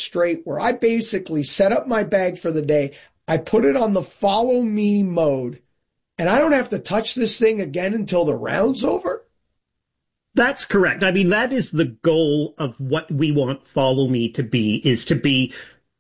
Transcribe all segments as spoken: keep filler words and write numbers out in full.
straight where I basically set up my bag for the day. I put it on the follow me mode, and I don't have to touch this thing again until the round's over? That's correct. I mean, that is the goal of what we want Follow Me to be, is to be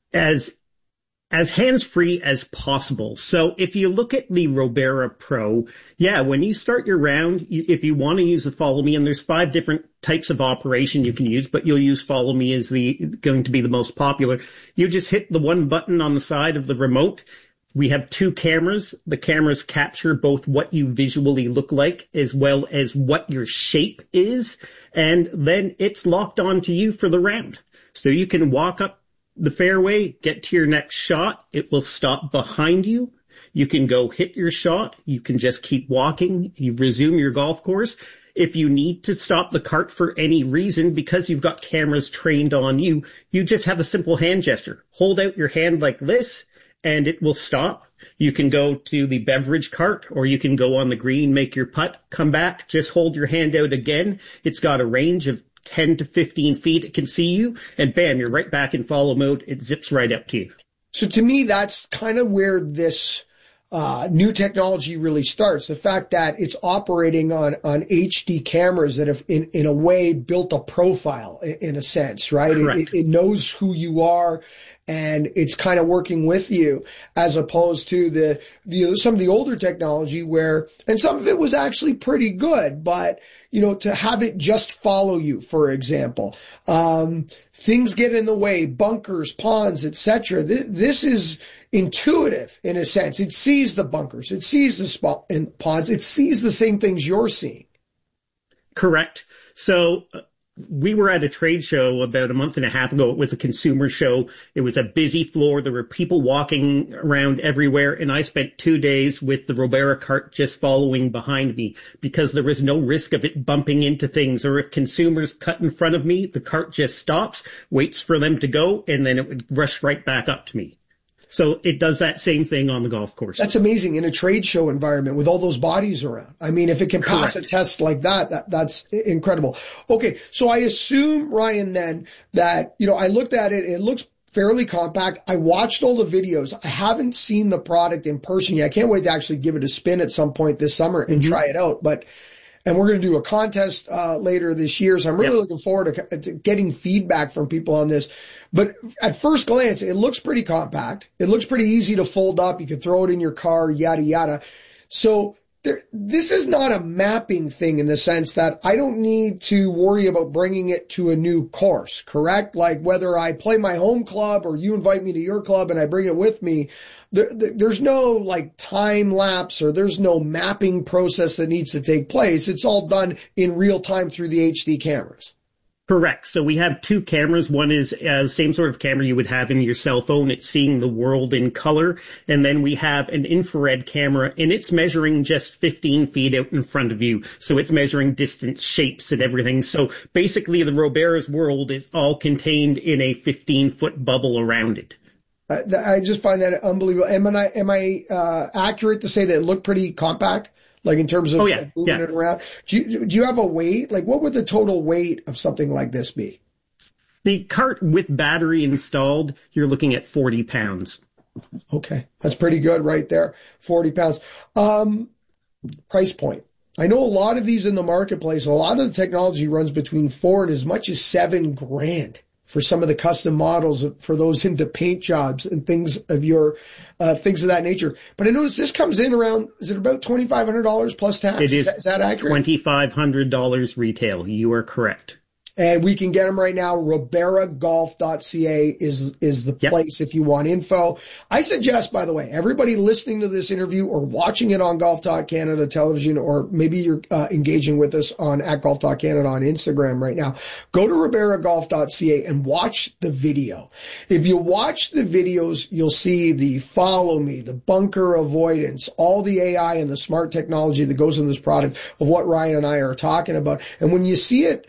as as hands-free as possible. So if you look at the Robera Pro, yeah, when you start your round, you, if you want to use the Follow Me, and there's five different types of operation you can use, but you'll use Follow Me as the going to be the most popular. You just hit the one button on the side of the remote. We have two cameras. The cameras capture both what you visually look like as well as what your shape is, and then it's locked on to you for the round. So you can walk up the fairway, get to your next shot. It will stop behind you. You can go hit your shot. You can just keep walking. You resume your golf course. If you need to stop the cart for any reason, because you've got cameras trained on you, you just have a simple hand gesture. Hold out your hand like this, and it will stop. You can go to the beverage cart, or you can go on the green, make your putt, come back, just hold your hand out again. It's got a range of ten to fifteen feet. It can see you, and bam, you're right back in follow mode. It zips right up to you. So to me, that's kind of where this uh new technology really starts. The fact that it's operating on on H D cameras that have in in a way built a profile in, in a sense, right? It, it knows who you are, and it's kind of working with you, as opposed to the, the some of the older technology where, and some of it was actually pretty good, but you know, to have it just follow you, for example, um, things get in the way, bunkers, ponds, et cetera. This, this is intuitive in a sense. It sees the bunkers, it sees the spot and ponds, it sees the same things you're seeing. Correct. So uh, we were at a trade show about a month and a half ago. It was a consumer show. It was a busy floor. There were people walking around everywhere. And I spent two days with the Robera cart just following behind me, because there was no risk of it bumping into things. Or if consumers cut in front of me, the cart just stops, waits for them to go, and then it would rush right back up to me. So it does that same thing on the golf course. That's amazing in a trade show environment with all those bodies around. I mean, if it can pass Correct. a test like that, that, that's incredible. Okay. So I assume, Ryan, then that, you know, I looked at it, it looks fairly compact. I watched all the videos. I haven't seen the product in person yet. I can't wait to actually give it a spin at some point this summer and mm-hmm. try it out. But, and we're going to do a contest, uh, later this year. So I'm really yep. looking forward to, to getting feedback from people on this. But at first glance, it looks pretty compact. It looks pretty easy to fold up. You can throw it in your car, yada, yada. So there, this is not a mapping thing in the sense that I don't need to worry about bringing it to a new course, correct? Like whether I play my home club or you invite me to your club and I bring it with me, there, there's no like time lapse or there's no mapping process that needs to take place. It's all done in real time through the H D cameras. Correct. So we have two cameras. One is uh, the same sort of camera you would have in your cell phone. It's seeing the world in color. And then we have an infrared camera, and it's measuring just fifteen feet out in front of you. So it's measuring distance, shapes, and everything. So basically the Robera's world is all contained in a fifteen-foot bubble around it. I just find that unbelievable. Am I, am I uh, accurate to say that it looked pretty compact? Like in terms of oh, yeah, like moving yeah. it around? Do you, do you have a weight? Like what would the total weight of something like this be? The cart with battery installed, you're looking at forty pounds. Okay. That's pretty good right there. forty pounds. Um, price point. I know a lot of these in the marketplace, a lot of the technology runs between four and as much as seven grand for some of the custom models for those into paint jobs and things of your, uh, things of that nature. But I noticed this comes in around, is it about twenty-five hundred dollars plus tax? It is, is, that, is that accurate? twenty-five hundred dollars retail. You are correct. And we can get them right now. Robera Golf dot C A is, is the yep. place if you want info. I suggest, by the way, everybody listening to this interview or watching it on Golf Talk Canada television, or maybe you're uh, engaging with us on at Golf Talk Canada on Instagram right now, go to Robera Golf dot C A and watch the video. If you watch the videos, you'll see the follow me, the bunker avoidance, all the A I and the smart technology that goes in this product of what Ryan and I are talking about. And when you see it,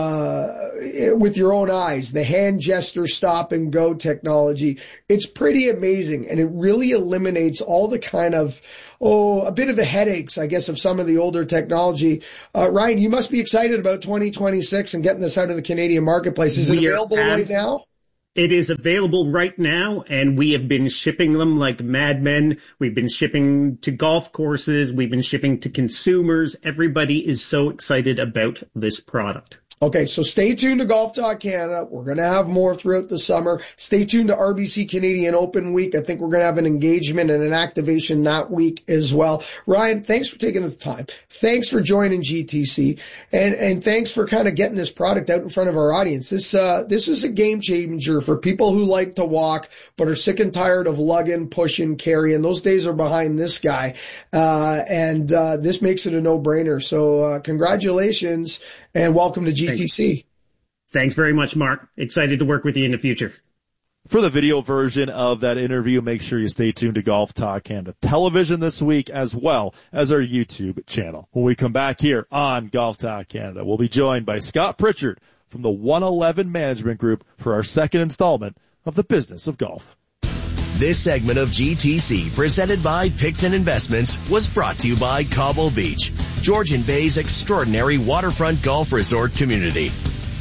uh, with your own eyes, the hand gesture stop and go technology, it's pretty amazing. And it really eliminates all the kind of, oh, a bit of the headaches, I guess, of some of the older technology. Uh, Ryan, you must be excited about twenty twenty-six and getting this out of the Canadian marketplace. Is it available right now? It is available right now, and we have been shipping them like madmen. We've been shipping to golf courses. We've been shipping to consumers. Everybody is so excited about this product. Okay, so stay tuned to Golf Talk Canada. We're going to have more throughout the summer. Stay tuned to R B C Canadian Open Week. I think we're going to have an engagement and an activation that week as well. Ryan, thanks for taking the time. Thanks for joining G T C. And, and thanks for kind of getting this product out in front of our audience. This, uh, this is a game changer for people who like to walk, but are sick and tired of lugging, pushing, carrying. Those days are behind this guy. Uh, and, uh, this makes it a no-brainer. So, uh, congratulations and welcome to G T C. Thanks very much, Mark. Excited to work with you in the future. For the video version of that interview, make sure you stay tuned to Golf Talk Canada Television this week, as well as our YouTube channel. When we come back here on Golf Talk Canada, we'll be joined by Scott Pritchard from the one eleven Management Group for our second installment of The Business of Golf. This segment of G T C, presented by Picton Investments, was brought to you by Cobble Beach, Georgian Bay's extraordinary waterfront golf resort community.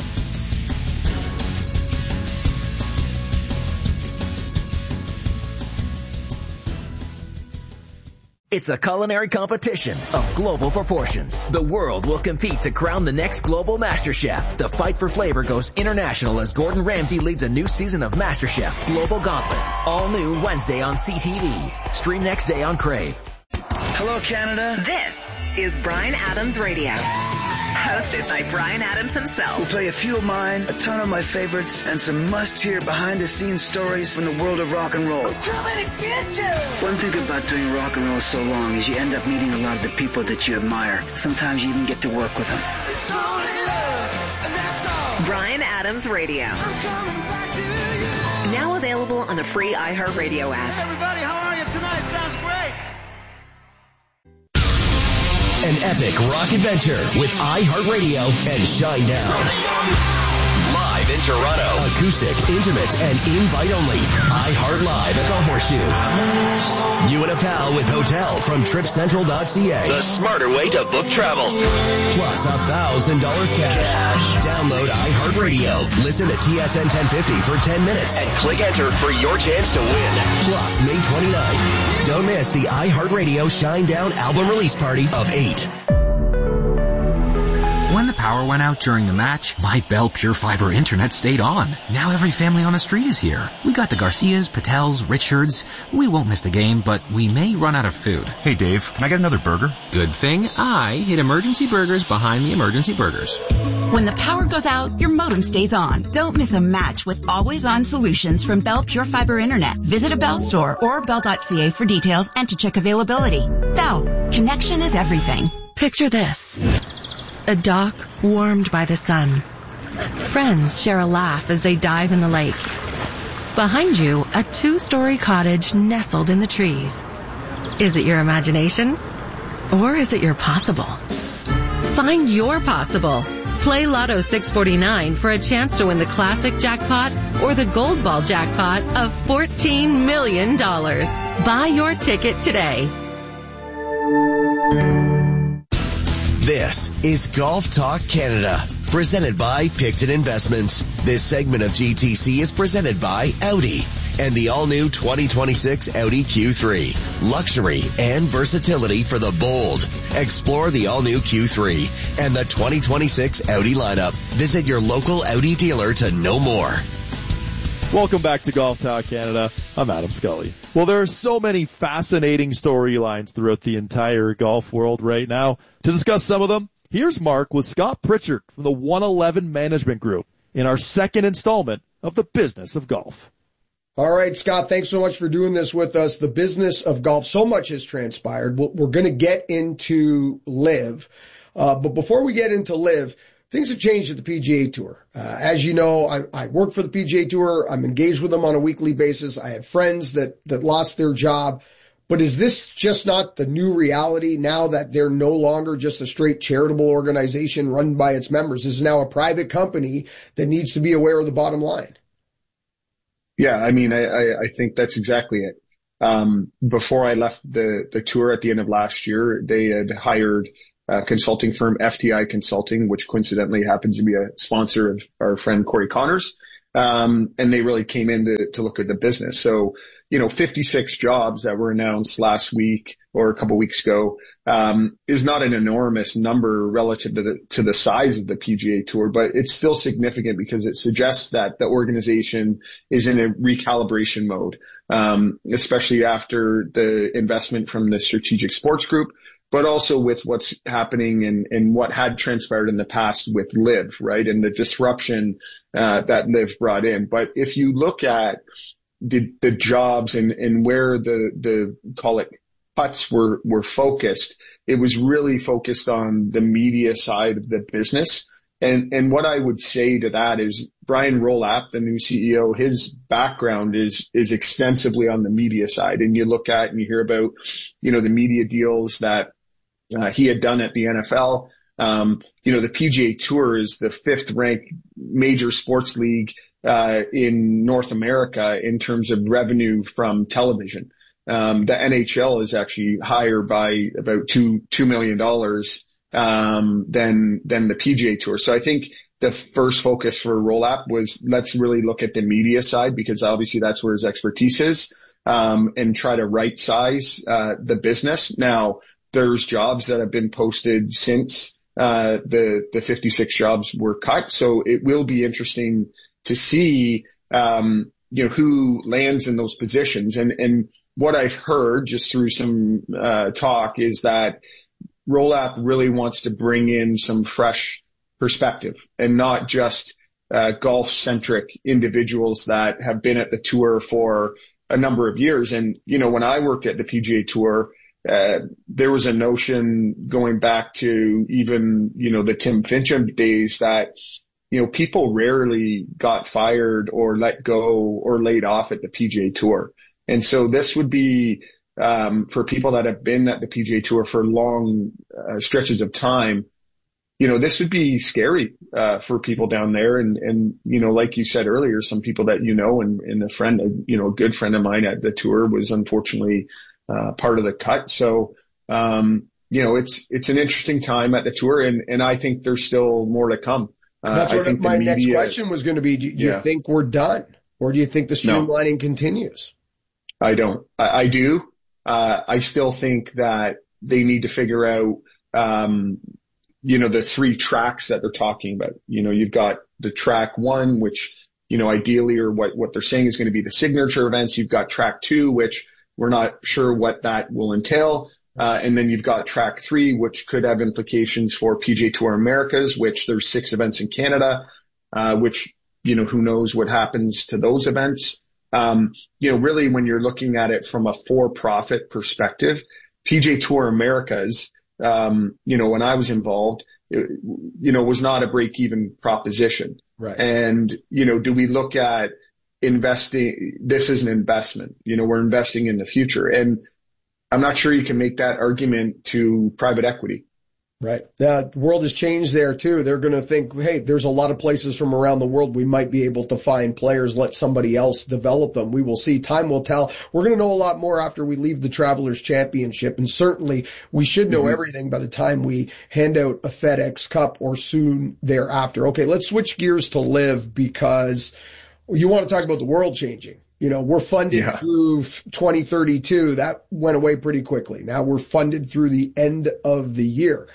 It's a culinary competition of global proportions. The world will compete to crown the next global Master Chef. The fight for flavor goes international as Gordon Ramsay leads a new season of Master Chef Global Gauntlet. All new Wednesday on C T V. Stream next day on Crave. Hello, Canada. This is Bryan Adams Radio. Hosted by Bryan Adams himself. We'll play a few of mine, a ton of my favorites, and some must-hear behind-the-scenes stories from the world of rock and roll. One thing about doing rock and roll so long is you end up meeting a lot of the people that you admire. Sometimes you even get to work with them. Bryan Adams Radio. Now available on the free iHeartRadio app. Everybody, how are you tonight? Sounds great. An epic rock adventure with iHeartRadio and Shinedown. Live in Toronto. Acoustic, intimate, and invite-only. iHeart Live at the Horseshoe. You and a pal with hotel from trip central dot c a. The smarter way to book travel. Plus a thousand dollars cash. Download iHeartRadio. Listen to T S N ten fifty for ten minutes. And click enter for your chance to win. Plus May twenty-ninth. Don't miss the iHeartRadio Shinedown album release party of eight. When the power went out during the match, my Bell Pure Fiber internet stayed on. Now every family on the street is here. We got the Garcias, Patels, Richards. We won't miss the game, but we may run out of food. Hey Dave, can I get another burger? Good thing I hid Emergency Burgers behind the Emergency Burgers. When the power goes out, your modem stays on. Don't miss a match with always-on solutions from Bell Pure Fiber Internet. Visit a Bell store or bell dot c a for details and to check availability. Bell, connection is everything. Picture this. A dock warmed by the sun. Friends share a laugh as they dive in the lake. Behind you, a two-story cottage nestled in the trees. Is it your imagination? Or is it your possible? Find your possible. Play Lotto six forty-nine for a chance to win the classic jackpot or the gold ball jackpot of fourteen million dollars. Buy your ticket today. This is Golf Talk Canada, presented by Picton Investments. This segment of G T C is presented by Audi and the all-new twenty twenty-six Audi Q three. Luxury and versatility for the bold. Explore the all-new Q three and the twenty twenty-six Audi lineup. Visit your local Audi dealer to know more. Welcome back to Golf Talk Canada. I'm Adam Scully. Well, there are so many fascinating storylines throughout the entire golf world right now. To discuss some of them, here's Mark with Scott Pritchard from the one eleven Management Group in our second installment of The Business of Golf. All right, Scott, thanks so much for doing this with us. The Business of Golf. So much has transpired. We're going to get into LIV. Uh, but before we get into LIV, things have changed at the P G A Tour. Uh, as you know, I, I work for the P G A Tour. I'm engaged with them on a weekly basis. I have friends that, that lost their job. But is this just not the new reality now that they're no longer just a straight charitable organization run by its members? This is now a private company that needs to be aware of the bottom line. Yeah, I mean, I, I, I think that's exactly it. Um, before I left the, the tour at the end of last year, they had hired uh, consulting firm, F T I Consulting, which coincidentally happens to be a sponsor of our friend Corey Connors. Um, and they really came in to, to look at the business. So, you know, fifty-six jobs that were announced last week or a couple weeks ago, um, is not an enormous number relative to the, to the size of the P G A Tour, but it's still significant because it suggests that the organization is in a recalibration mode, um, especially after the investment from the Strategic Sports Group, but also with what's happening and, and what had transpired in the past with LIV, right? And the disruption, uh, that LIV brought in. But if you look at the, the jobs and, and where the, the, call it cuts were, were focused, it was really focused on the media side of the business. And, and what I would say to that is Brian Rolapp, the new C E O, his background is, is extensively on the media side. And you look at and you hear about, you know, the media deals that uh, he had done at the N F L. Um, you know, the P G A Tour is the fifth ranked major sports league, uh, in North America in terms of revenue from television. Um, the N H L is actually higher by about two, two million dollars, um, than, than the P G A Tour. So I think the first focus for Rolapp was let's really look at the media side because obviously that's where his expertise is, um, and try to right size, uh, the business. Now there's jobs that have been posted since, uh, the, the fifty-six jobs were cut. So it will be interesting to see, um, you know, who lands in those positions. And, and what I've heard just through some, uh, talk is that Rolapp really wants to bring in some fresh perspective and not just, uh, golf centric individuals that have been at the tour for a number of years. And, you know, when I worked at the P G A Tour, uh, there was a notion going back to even, you know, the Tim Finchem days that, you know, people rarely got fired or let go or laid off at the P G A Tour. And so this would be, um, for people that have been at the P G A Tour for long uh, stretches of time, you know, this would be scary, uh, for people down there. And, and, you know, like you said earlier, some people that you know, and, and a friend, you know, a good friend of mine at the tour was unfortunately, uh, part of the cut. So, um, you know, it's, it's an interesting time at the tour and, and I think there's still more to come. Uh, That's what I think my media, next question was going to be. Do, do yeah. you think we're done or do you think the streamlining no. continues? I don't. I, I do. Uh, I still think that they need to figure out, um, you know, the three tracks that they're talking about. You know, you've got the track one, which, you know, ideally or what, what they're saying is going to be the signature events. You've got track two, which we're not sure what that will entail. Uh, and then you've got track three, which could have implications for P G A Tour Americas, which there's six events in Canada, uh, which, you know, who knows what happens to those events. Um, you know, really when you're looking at it from a for-profit perspective, P G A Tour Americas, um, you know, when I was involved, it, you know, was not a break-even proposition. Right. And, you know, do we look at investing? This is an investment. You know, we're investing in the future. And I'm not sure you can make that argument to private equity. Right. Yeah, the world has changed there too. They're going to think, hey, there's a lot of places from around the world we might be able to find players, let somebody else develop them. We will see. Time will tell. We're going to know a lot more after we leave the Travelers Championship, and certainly we should know mm-hmm. everything by the time we hand out a FedEx Cup or soon thereafter. Okay, let's switch gears to LIV because you want to talk about the world changing. You know, we're funded yeah. through twenty thirty-two. That went away pretty quickly. Now we're funded through the end of the year.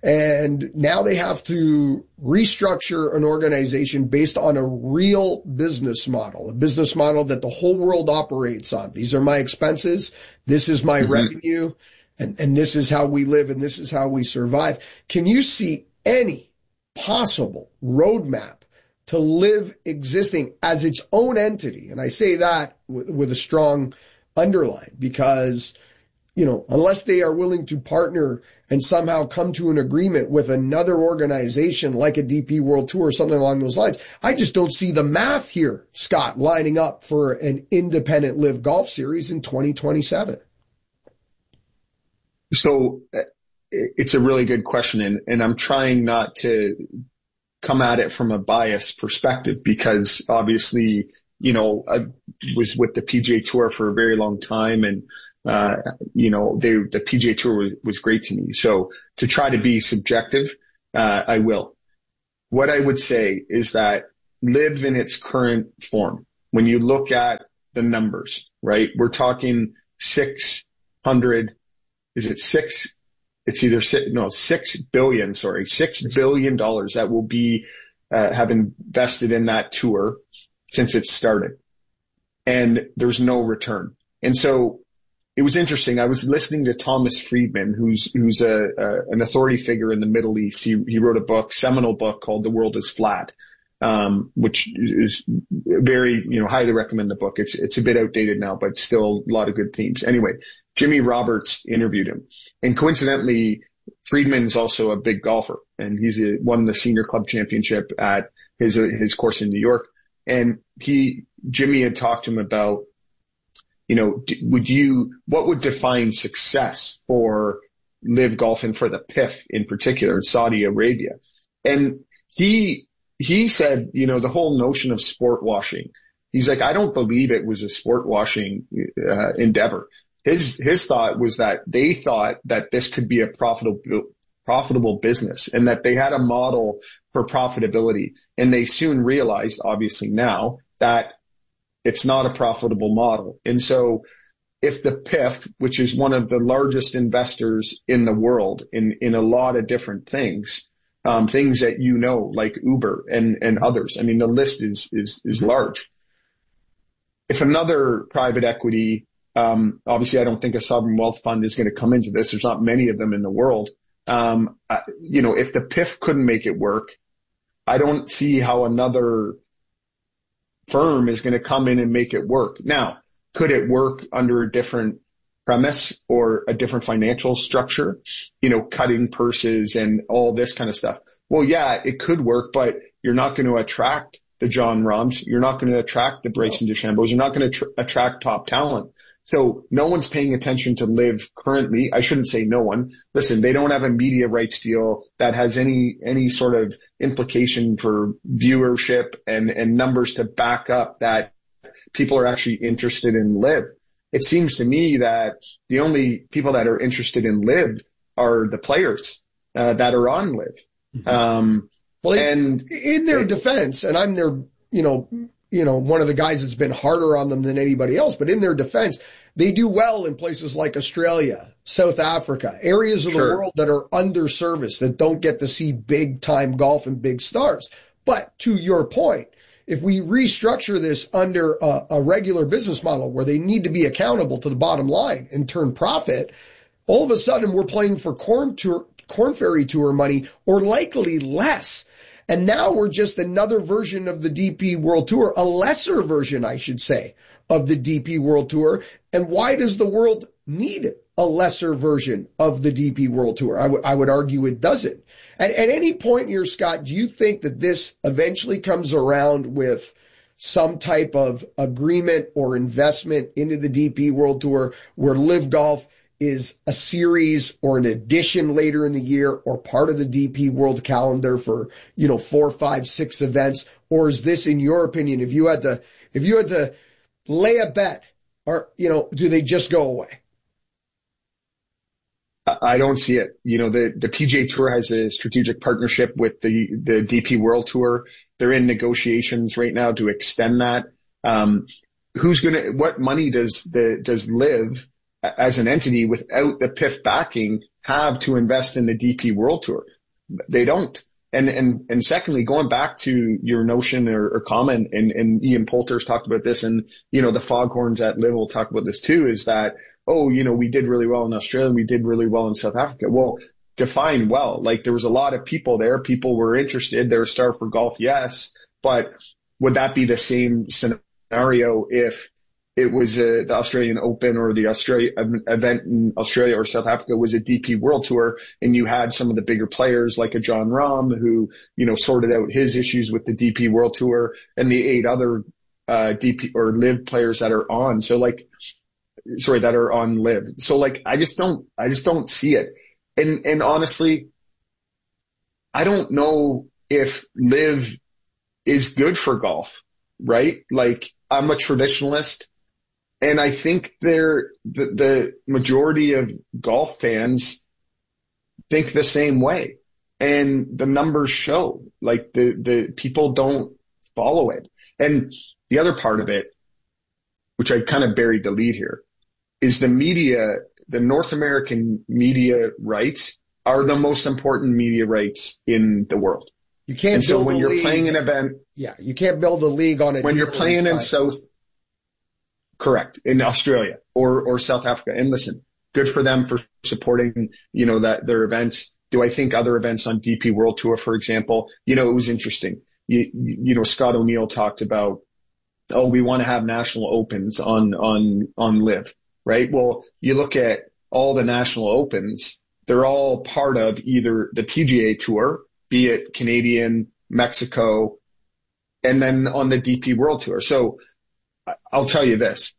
And now they have to restructure an organization based on a real business model, a business model that the whole world operates on. These are my expenses. This is my mm-hmm. revenue. And, and this is how we live and this is how we survive. Can you see any possible roadmap to LIV existing as its own entity? And I say that with, with a strong underline because, you know, unless they are willing to partner and somehow come to an agreement with another organization like a D P World Tour or something along those lines, I just don't see the math here, Scott, lining up for an independent LIV Golf Series in twenty twenty-seven. So it's a really good question, and, and I'm trying not to come at it from a biased perspective because obviously, you know, I was with the P G A Tour for a very long time and, Uh, you know, they, the P G A Tour was, was great to me. So to try to be subjective, uh, I will. What I would say is that LIV in its current form, when you look at the numbers, right, we're talking six hundred, is it six? It's either six, no, six billion, sorry, six billion dollars that will be, uh, have invested in that tour since it started. And there's no return. And so it was interesting. I was listening to Thomas Friedman, who's, who's a, a an authority figure in the Middle East. He, he wrote a book, seminal book called The World is Flat, um, which is very, you know, highly recommend the book. It's, it's a bit outdated now, but still a lot of good themes. Anyway, Jimmy Roberts interviewed him, and coincidentally, Friedman's also a big golfer, and he's a, won the senior club championship at his, his course in New York. And he, Jimmy had talked to him about, you know, would you, what would define success for LIV Golf and for the P I F in particular in Saudi Arabia? And he, he said, you know, the whole notion of sport washing, he's like, I don't believe it was a sport washing, uh, endeavor. His, his thought was that they thought that this could be a profitable, profitable business, and that they had a model for profitability. And they soon realized, obviously now, that it's not a profitable model. And so if the P I F, which is one of the largest investors in the world in, in a lot of different things, um, things that you know, like Uber and, and others, I mean, the list is, is, is large. If another private equity, um, obviously I don't think a sovereign wealth fund is going to come into this. There's not many of them in the world. Um, uh, you know, if the P I F couldn't make it work, I don't see how another firm is going to come in and make it work. Now, could it work under a different premise or a different financial structure? You know, cutting purses and all this kind of stuff. Well, yeah, it could work, but you're not going to attract the John Rahms. You're not going to attract the Bryson DeChambeaus. You're not going to tr- attract top talent. So no one's paying attention to LIV currently. I shouldn't say no one. Listen, they don't have a media rights deal that has any, any sort of implication for viewership and, and numbers to back up that people are actually interested in LIV. It seems to me that the only people that are interested in LIV are the players, uh, that are on LIV. Mm-hmm. Um, well, and in their it, defense, and I'm their, you know, you know, one of the guys that's been harder on them than anybody else, but in their defense, they do well in places like Australia, South Africa, areas of sure. the world that are underserviced, that don't get to see big time golf and big stars. But to your point, if we restructure this under a, a regular business model where they need to be accountable to the bottom line and turn profit, all of a sudden we're playing for Corn Tour, Corn Ferry Tour money, or likely less. And now we're just another version of the D P World Tour, a lesser version, I should say, of the D P World Tour. And why does the world need a lesser version of the D P World Tour? I, w- I would argue it doesn't. At, at any point here, Scott, do you think that this eventually comes around with some type of agreement or investment into the D P World Tour where LIV Golf is a series or an addition later in the year or part of the D P World calendar for, you know, four, five, six events? Or is this, in your opinion, if you had to, if you had to lay a bet, or, you know, do they just go away? I don't see it. You know, the, the P G A Tour has a strategic partnership with the, the D P World Tour. They're in negotiations right now to extend that. Um, who's going to, what money does the, does LIV as an entity without the P I F backing have to invest in the D P World Tour? They don't. And, and, and secondly, going back to your notion or, or comment, and, and Ian Poulter's talked about this, and, you know, the foghorns at LIV will talk about this too, is that, oh, you know, we did really well in Australia, we did really well in South Africa. Well, define well. Like, there was a lot of people there. People were interested. They're a star for golf, yes. But would that be the same scenario if it was uh, the Australian Open or the Australia event in Australia or South Africa was a D P World Tour, and you had some of the bigger players like a John Rahm who, you know, sorted out his issues with the D P World Tour, and the eight other uh D P or LIV players that are on. So like, sorry, that are on LIV. So like, I just don't, I just don't see it. And, and honestly, I don't know if LIV is good for golf, right? Like, I'm a traditionalist. and I think they're, the, the majority of golf fans think the same way. And the numbers show, like the, the people don't follow it. And the other part of it, which I kind of buried the lead here, is the media, the North American media rights are the most important media rights in the world. You can't and so build when a you're league, playing an event. Yeah, you can't build a league on it. When you're playing in South, correct, in Australia or, or South Africa. And listen, good for them for supporting, you know, that their events. Do I think other events on D P World Tour, for example, you know, it was interesting. You, you know, Scott O'Neill talked about, oh, we want to have national opens on, on, on Live, right? Well, you look at all the national opens, they're all part of either the P G A Tour, be it Canadian, Mexico, and then on the D P World Tour. So I'll tell you this,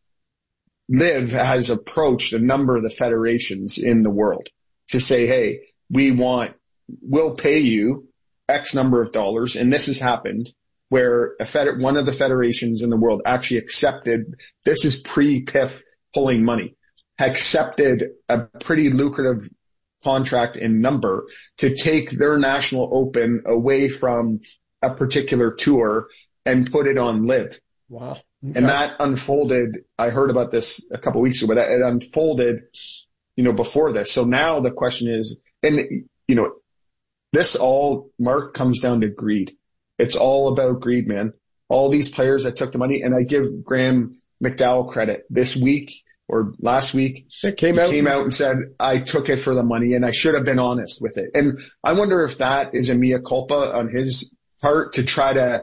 Live has approached a number of the federations in the world to say, hey, we want, we'll pay you X number of dollars. And this has happened where a fed, one of the federations in the world actually accepted, this is pre-P I F pulling money, accepted a pretty lucrative contract in number to take their national open away from a particular tour and put it on Live. Wow. Okay. And that unfolded, I heard about this a couple of weeks ago, but it unfolded, you know, before this. So now the question is, and, you know, this all, Mark, comes down to greed. It's all about greed, man. All these players that took the money, and I give Graham McDowell credit. This week or last week, it came he out. came out and said, I took it for the money and I should have been honest with it. And I wonder if that is a mea culpa on his part to try to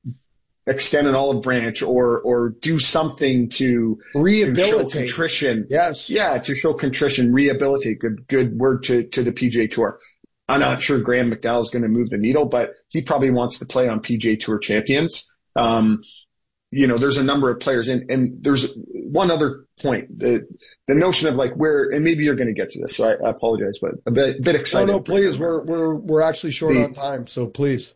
extend an olive branch or, or do something to rehabilitate, to show contrition. Yes. Yeah. To show contrition, rehabilitate. Good, good word to, to the P G A Tour. I'm not sure Graham McDowell is going to move the needle, but he probably wants to play on P G A Tour champions. Um, you know, there's a number of players and, and there's one other point, the, the notion of like where, and maybe you're going to get to this. So I, I apologize, but a bit, a bit excited. No, no, please. We're, we're, we're actually short the, on time. So please.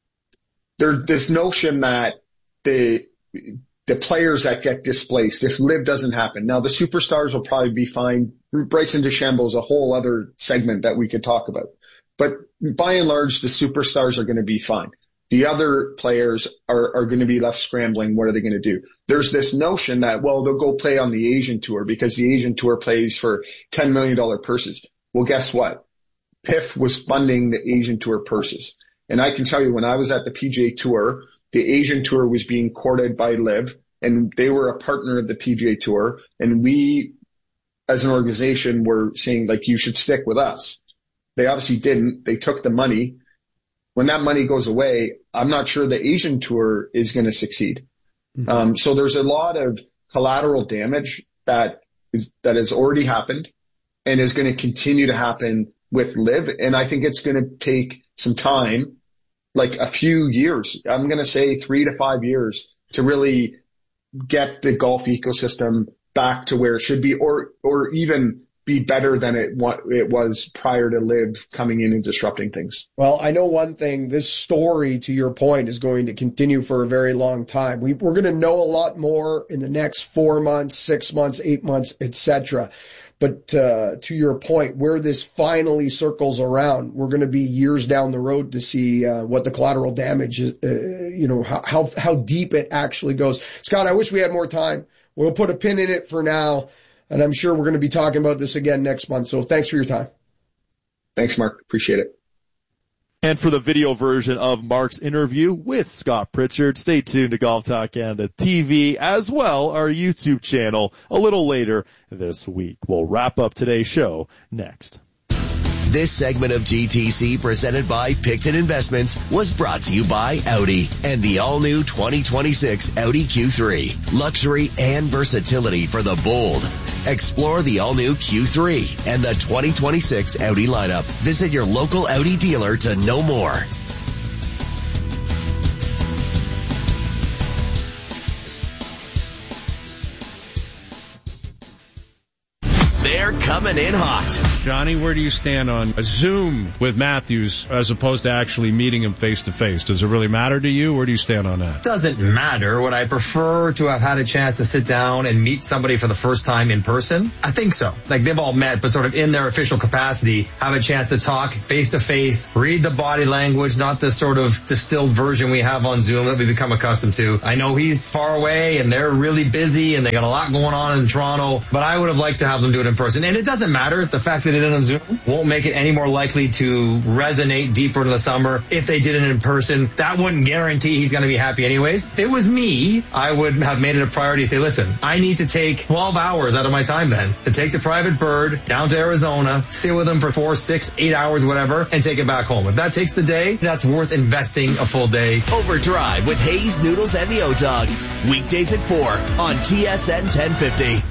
There's this notion that the, the players that get displaced, if Live doesn't happen. Now the superstars will probably be fine. Bryson DeChambeau is a whole other segment that we could talk about, but by and large, the superstars are going to be fine. The other players are, are going to be left scrambling. What are they going to do? There's this notion that, well, they'll go play on the Asian Tour because the Asian Tour plays for ten million dollars purses. Well, guess what? P I F was funding the Asian Tour purses. And I can tell you when I was at the P G A Tour, the Asian Tour was being courted by Live and they were a partner of the P G A Tour. And we as an organization were saying like, you should stick with us. They obviously didn't. They took the money. When that money goes away, I'm not sure the Asian Tour is going to succeed. Mm-hmm. Um, so there's a lot of collateral damage that is, that has already happened and is going to continue to happen with Live. And I think it's going to take some time, like a few years. I'm going to say three to five years to really get the golf ecosystem back to where it should be, or, or even be better than it what it was prior to Live coming in and disrupting things. Well, I know one thing, this story, to your point, is going to continue for a very long time. We, we're going to know a lot more in the next four months, six months, eight months, et cetera. But uh, to your point, where this finally circles around, we're going to be years down the road to see uh, what the collateral damage is, uh, you know, how, how how deep it actually goes. Scott, I wish we had more time. We'll put a pin in it for now. And I'm sure we're going to be talking about this again next month. So thanks for your time. Thanks, Mark. Appreciate it. And for the video version of Mark's interview with Scott Pritchard, stay tuned to Golf Talk Canada T V, as well our YouTube channel a little later this week. We'll wrap up today's show next. This segment of G T C presented by Picton Investments was brought to you by Audi and the all-new twenty twenty-six Audi Q three. Luxury and versatility for the bold. Explore the all-new Q three and the twenty twenty-six Audi lineup. Visit your local Audi dealer to know more. They're coming in hot. Johnny, where do you stand on a Zoom with Matthews as opposed to actually meeting him face to face? Does it really matter to you? Where do you stand on that? Doesn't matter. Would I prefer to have had a chance to sit down and meet somebody for the first time in person? I think so. Like, they've all met, but sort of in their official capacity, have a chance to talk face to face, read the body language, not the sort of distilled version we have on Zoom that we've become accustomed to. I know he's far away and they're really busy and they got a lot going on in Toronto, but I would have liked to have them do it in person. And it doesn't matter. The fact that they did it on Zoom won't make it any more likely to resonate deeper into the summer. If they did it in person, that wouldn't guarantee he's going to be happy anyways. If it was me, I would have made it a priority to say, listen, I need to take twelve hours out of my time then to take the private bird down to Arizona, sit with him for four, six, eight hours, whatever, and take it back home. If that takes the day, that's worth investing a full day. Overdrive with Hayes, Noodles, and the O-Dog. Weekdays at four on T S N ten fifty.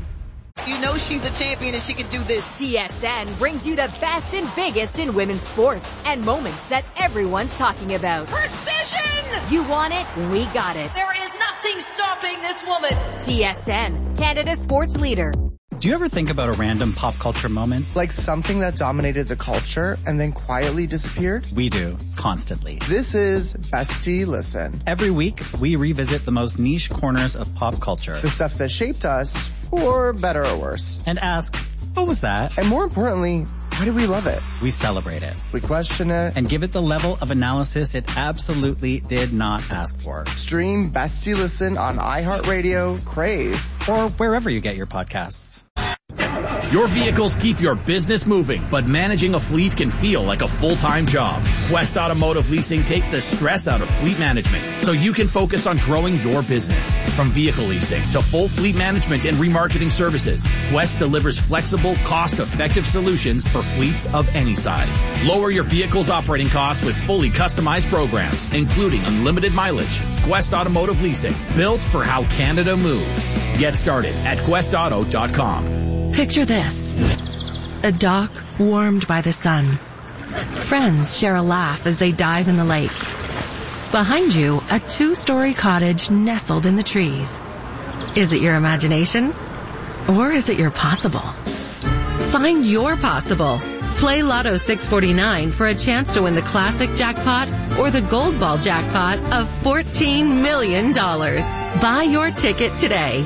You know she's a champion and she can do this. T S N brings you the best and biggest in women's sports and moments that everyone's talking about. Precision! You want it? We got it. There is nothing stopping this woman. T S N, Canada's sports leader. Do you ever think about a random pop culture moment? Like something that dominated the culture and then quietly disappeared? We do, constantly. This is Bestie Listen. Every week, we revisit the most niche corners of pop culture. The stuff that shaped us, for better or worse. And ask, what was that? And more importantly, why do we love it? We celebrate it. We question it. And give it the level of analysis it absolutely did not ask for. Stream Bestie Listen on iHeartRadio, Crave, or wherever you get your podcasts. Your vehicles keep your business moving, but managing a fleet can feel like a full-time job. Quest Automotive Leasing takes the stress out of fleet management so you can focus on growing your business. From vehicle leasing to full fleet management and remarketing services, Quest delivers flexible, cost-effective solutions for fleets of any size. Lower your vehicle's operating costs with fully customized programs, including unlimited mileage. Quest Automotive Leasing, built for how Canada moves. Get started at quest auto dot com. Picture this. A dock warmed by the sun. Friends share a laugh as they dive in the lake. Behind you, a two-story cottage nestled in the trees. Is it your imagination? Or is it your possible? Find your possible. Play Lotto six forty-nine for a chance to win the classic jackpot or the gold ball jackpot of fourteen million dollars. Buy your ticket today.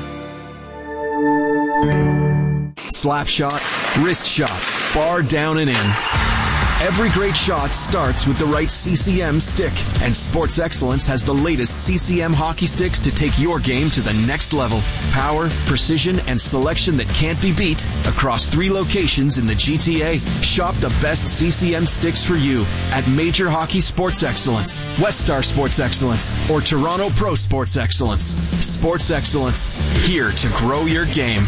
Slap shot, wrist shot, bar down and in. Every great shot starts with the right C C M stick, and Sports Excellence has the latest C C M hockey sticks to take your game to the next level. Power, precision, and selection that can't be beat across three locations in the G T A. Shop the best C C M sticks for you at Major Hockey Sports Excellence, West Star Sports Excellence, or Toronto Pro Sports Excellence. Sports Excellence, here to grow your game.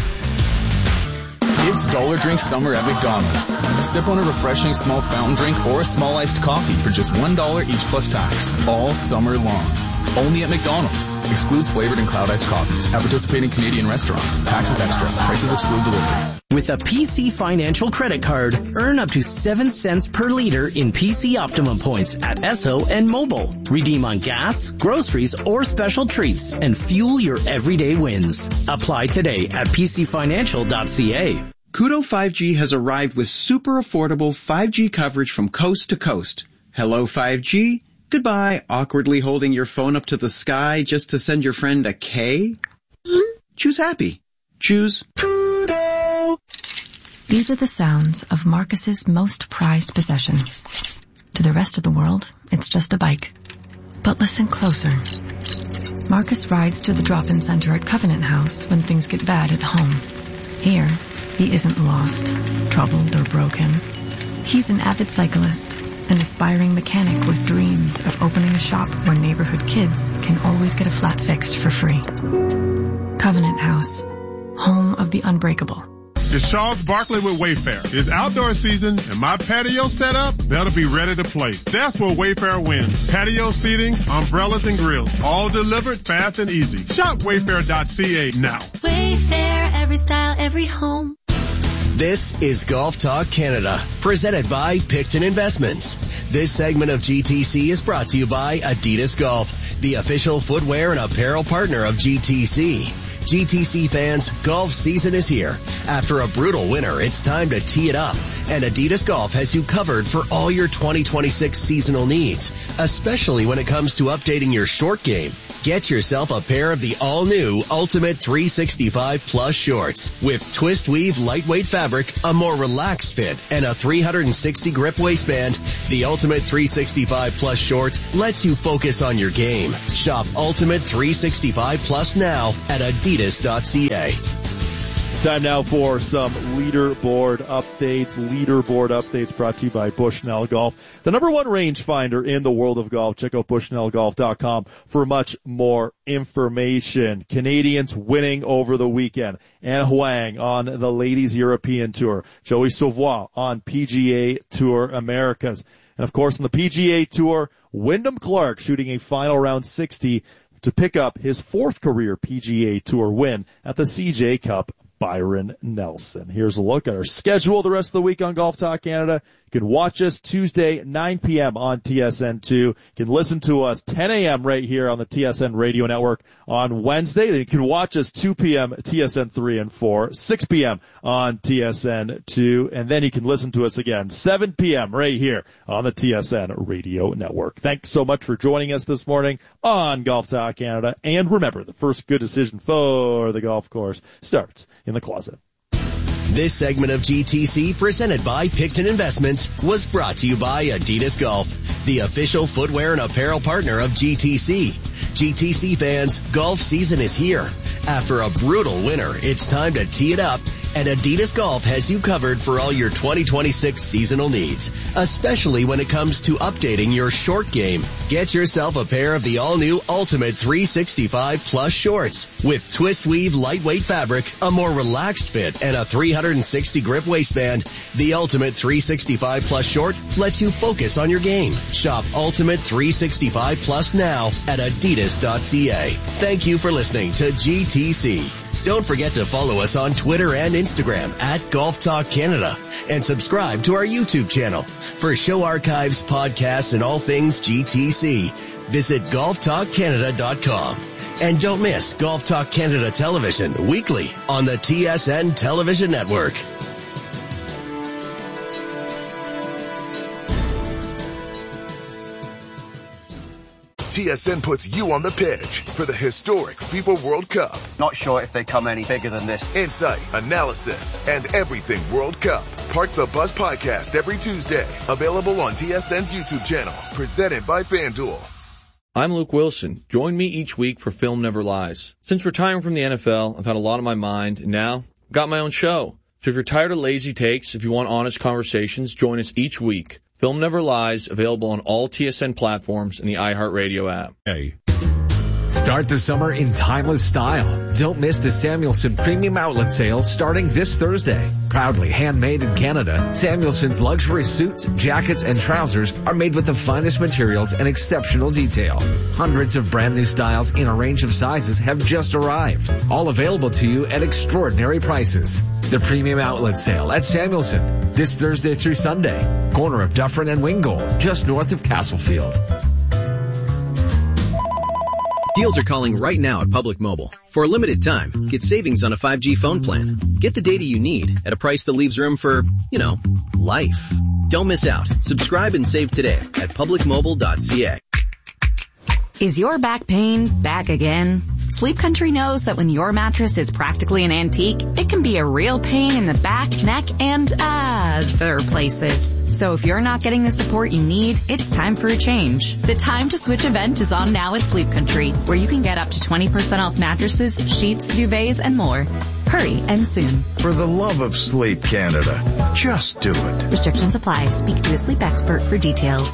It's Dollar Drink Summer at McDonald's. Sip on a refreshing small fountain drink or a small iced coffee for just one dollar each plus tax, all summer long. Only at McDonald's. Excludes flavored and cloud iced coffees. At participating Canadian restaurants. Taxes extra. Prices exclude delivery. With a P C Financial credit card, earn up to seven cents per liter in P C Optimum points at Esso and Mobile. Redeem on gas, groceries, or special treats and fuel your everyday wins. Apply today at p c financial dot c a. Koodo five G has arrived with super affordable five G coverage from coast to coast. Hello five G. Goodbye, awkwardly holding your phone up to the sky just to send your friend a K. Choose happy. Choose Koodo. These are the sounds of Marcus's most prized possession. To the rest of the world, it's just a bike. But listen closer. Marcus rides to the drop-in center at Covenant House when things get bad at home. Here, he isn't lost, troubled, or broken. He's an avid cyclist, an aspiring mechanic with dreams of opening a shop where neighborhood kids can always get a flat fixed for free. Covenant House, home of the unbreakable. It's Charles Barkley with Wayfair. It's outdoor season, and my patio setup, that'll be ready to play. That's where Wayfair wins. Patio seating, umbrellas, and grills, all delivered fast and easy. Shop wayfair dot c a now. Wayfair, every style, every home. This is Golf Talk Canada, presented by Picton Investments. This segment of G T C is brought to you by Adidas Golf, the official footwear and apparel partner of G T C. G T C fans, golf season is here. After a brutal winter, it's time to tee it up. And Adidas Golf has you covered for all your twenty twenty-six seasonal needs, especially when it comes to updating your short game. Get yourself a pair of the all-new Ultimate three sixty-five Plus shorts with twist weave lightweight fabric, a more relaxed fit, and a three sixty grip waistband. The Ultimate three sixty-five Plus shorts lets you focus on your game. Shop Ultimate three sixty-five Plus now at adidas dot c a. Time now for some leaderboard updates. Leaderboard updates brought to you by Bushnell Golf, the number one rangefinder in the world of golf. Check out bushnell golf dot com for much more information. Canadians winning over the weekend. Anna Huang on the Ladies European Tour. Joey Savoy on P G A Tour Americas. And of course on the P G A Tour, Wyndham Clark shooting a final round sixty to pick up his fourth career P G A Tour win at the C J Cup. Byron Nelson. Here's a look at our schedule the rest of the week on Golf Talk Canada. You can watch us Tuesday, nine p.m. on T S N two. You can listen to us ten a.m. right here on the T S N Radio Network on Wednesday. Then you can watch us two p.m. T S N three and four, six p.m. on T S N two, and then you can listen to us again seven p.m. right here on the T S N Radio Network. Thanks so much for joining us this morning on Golf Talk Canada. And remember, the first good decision for the golf course starts in the closet. This segment of G T C, presented by Picton Investments, was brought to you by Adidas Golf, the official footwear and apparel partner of G T C. G T C fans, golf season is here. After a brutal winter, it's time to tee it up, and Adidas Golf has you covered for all your twenty twenty-six seasonal needs, especially when it comes to updating your short game. Get yourself a pair of the all-new Ultimate three sixty-five Plus shorts with twist weave lightweight fabric, a more relaxed fit, and a three sixty grip waistband. The Ultimate three sixty-five Plus short lets you focus on your game. Shop Ultimate three sixty-five Plus now at adidas dot c a. Thank you for listening to G T C. Don't forget to follow us on Twitter and Instagram at Golf Talk Canada, and subscribe to our YouTube channel. For show archives, podcasts, and all things G T C, visit golf talk canada dot com. And don't miss Golf Talk Canada Television weekly on the T S N Television Network. T S N puts you on the pitch for the historic FIFA World Cup. Not sure if they come any bigger than this. Insight, analysis, and everything World Cup. Park the Bus podcast every Tuesday. Available on T S N's YouTube channel. Presented by FanDuel. I'm Luke Wilson. Join me each week for Film Never Lies. Since retiring from the N F L, I've had a lot on my mind, and now I've got my own show. So if you're tired of lazy takes, if you want honest conversations, join us each week. Film Never Lies, available on all T S N platforms and the iHeartRadio app. Hey. Start the summer in timeless style. Don't miss the Samuelson Premium Outlet Sale starting this Thursday. Proudly handmade in Canada, Samuelson's luxury suits, jackets, and trousers are made with the finest materials and exceptional detail. Hundreds of brand new styles in a range of sizes have just arrived. All available to you at extraordinary prices. The Premium Outlet Sale at Samuelson this Thursday through Sunday. Corner of Dufferin and Wingold, just north of Castlefield. Deals are calling right now at Public Mobile. For a limited time, get savings on a five G phone plan. Get the data you need at a price that leaves room for, you know, life. Don't miss out. Subscribe and save today at public mobile dot c a. Is your back pain back again? Sleep Country knows that when your mattress is practically an antique, it can be a real pain in the back, neck, and other places. So if you're not getting the support you need, it's time for a change. The Time to Switch event is on now at Sleep Country, where you can get up to twenty percent off mattresses, sheets, duvets, and more. Hurry and soon. For the love of Sleep Canada, just do it. Restrictions apply. Speak to a sleep expert for details.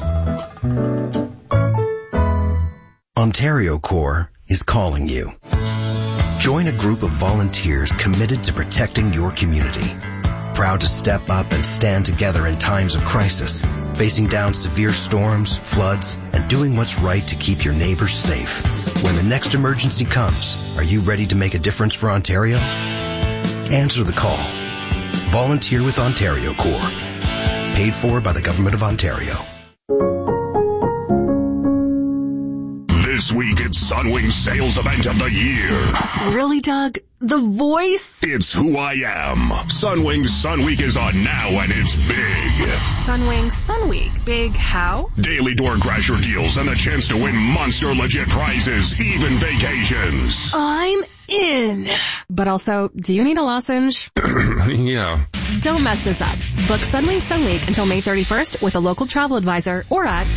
Ontario Corps is calling you. Join a group of volunteers committed to protecting your community. Proud to step up and stand together in times of crisis, facing down severe storms, floods, and doing what's right to keep your neighbors safe. When the next emergency comes, are you ready to make a difference for Ontario? Answer the call. Volunteer with Ontario Corps. Paid for by the Government of Ontario. This This week, it's Sunwing's sales event of the year. Really, Doug? The voice? It's who I am. Sunwing's Sun Week is on now, and it's big. Sunwing Sun Week. Big how? Daily door crasher deals and a chance to win monster legit prizes, even vacations. I'm in. But also, do you need a lozenge? Yeah. Don't mess this up. Book Sunwing Sun Week until May thirty-first with a local travel advisor or at...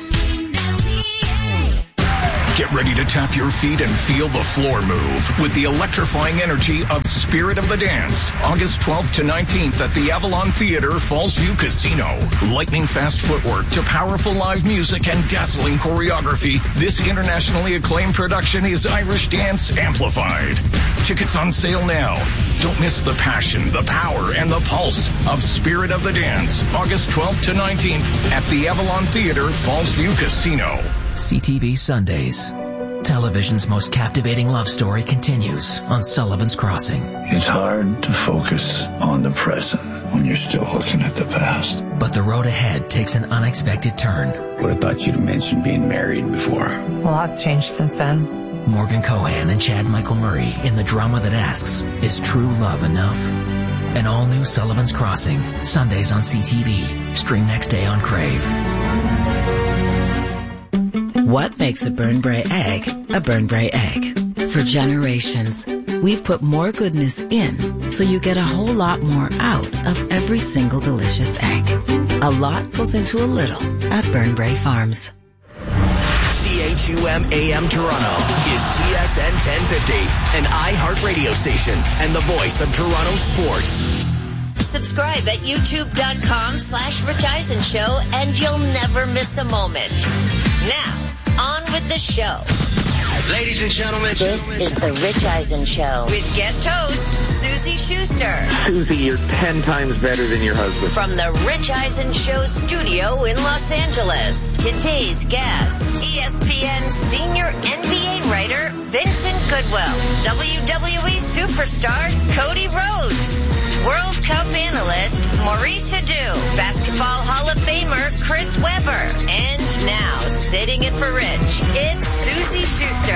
Get ready to tap your feet and feel the floor move with the electrifying energy of Spirit of the Dance. August twelfth to nineteenth at the Avalon Theater, Falls View Casino. Lightning fast footwork to powerful live music and dazzling choreography. This internationally acclaimed production is Irish Dance Amplified. Tickets on sale now. Don't miss the passion, the power, and the pulse of Spirit of the Dance. August twelfth to nineteenth at the Avalon Theater, Falls View Casino. C T V Sundays. Television's most captivating love story continues on Sullivan's Crossing. It's hard to focus on the present when you're still looking at the past. But the road ahead takes an unexpected turn. Would have thought you'd mentioned being married before. A lot's changed since then. Morgan Cohan and Chad Michael Murray in the drama that asks, is true love enough? An all-new Sullivan's Crossing. Sundays on C T V. Stream next day on Crave. What makes a Burnbrae egg a Burnbrae egg? For generations, we've put more goodness in so you get a whole lot more out of every single delicious egg. A lot goes into a little at Burnbrae Farms. C H U M A M Toronto is T S N ten fifty, an iHeart radio station and the voice of Toronto sports. Subscribe at youtube.com slash Rich Eisen Show and you'll never miss a moment. Now, on with the show. Ladies and gentlemen, this is the Rich Eisen Show with guest host Susie Schuster. Susie, you're ten times better than your husband. From the Rich Eisen Show studio in Los Angeles, today's guest, E S P N senior N B A writer Vincent Goodwill, W W E superstar Cody Rhodes, World Cup analyst Maurice Adu, Basketball Hall of Famer Chris Webber, and now sitting in for Rich, it's Susie Schuster.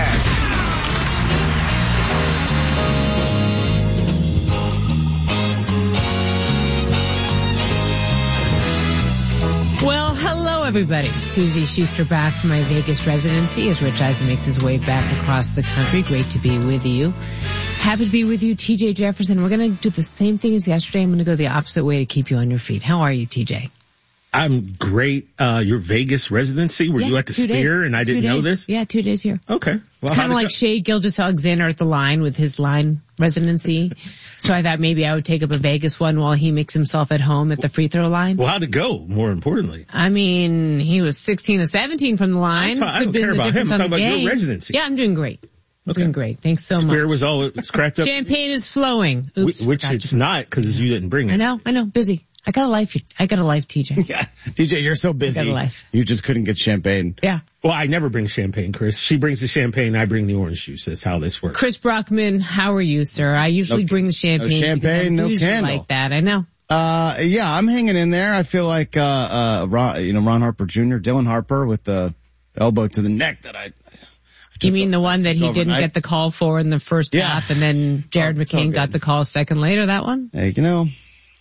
Well, hello everybody. Susie Schuster back from my Vegas residency as Rich Eisen makes his way back across the country. Great to be with you. Happy to be with you, T J Jefferson. We're going to do the same thing as yesterday. I'm going to go the opposite way to keep you on your feet. How are you, T J? I'm great. Uh, your Vegas residency, were yeah, you at the Sphere and I didn't days. know this? Yeah, two days here. Okay. Well, it's kind of like Shea Gilgeous-Alexander at the Line with his Line residency. So I thought maybe I would take up a Vegas one while he makes himself at home at the free throw line. Well, how'd it go, more importantly? I mean, he was sixteen to seventeen from the line. I don't care about him. I'm talking about game. your residency. Yeah, I'm doing great. I'm okay. doing great. Thanks so Square much. Square was all it's cracked up. Champagne is flowing. Oops, Which it's you. Not because you didn't bring it. I know, I know. Busy. I got a life. I got a life, T J. Yeah. T J, you're so busy. I got a life. You just couldn't get champagne. Yeah. Well, I never bring champagne, Chris. She brings the champagne, I bring the orange juice. That's how this works. Chris Brockman, how are you, sir? I usually no, bring the champagne. No champagne, no candle. Like that, I know. Uh, yeah, I'm hanging in there. I feel like, uh, uh, Ron, you know, Ron Harper Junior, Dylan Harper with the elbow to the neck that I, I You mean the one that he overnight. didn't get the call for in the first yeah. half and then Jared it's McCain got the call a second later, that one? Hey, you know,